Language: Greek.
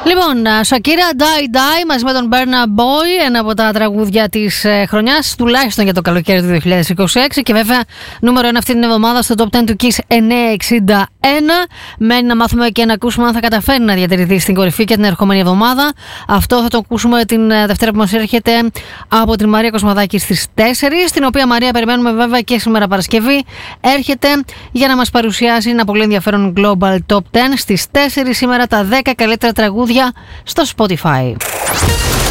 Λοιπόν, Shakira, Die Die μαζί με τον Burna Boy, ένα από τα τραγούδια της χρονιάς, τουλάχιστον για το καλοκαίρι του 2026. Και βέβαια, νούμερο 1 αυτή την εβδομάδα στο Top 10 του Kiss 961. Μένει να μάθουμε και να ακούσουμε αν θα καταφέρει να διατηρηθεί στην κορυφή και την ερχόμενη εβδομάδα. Αυτό θα το ακούσουμε την Δευτέρα που μας έρχεται από την Μαρία Κοσμαδάκη στις 4. Την οποία Μαρία περιμένουμε βέβαια και σήμερα Παρασκευή. Έρχεται για να μας παρουσιάσει ένα πολύ ενδιαφέρον Global Top 10 στις 4 σήμερα, τα 10 καλύτερα τραγούδια στο Spotify.